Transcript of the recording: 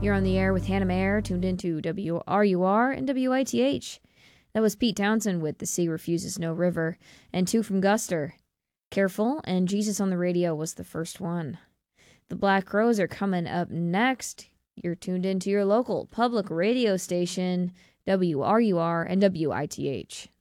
You're on the air with Hannah Mayer, tuned into WRUR and WITH. That was Pete Townsend with The Sea Refuses No River, and two from Guster. Careful and Jesus on the Radio was the first one. The Black Crowes are coming up next. You're tuned into your local public radio station, WRUR and WITH.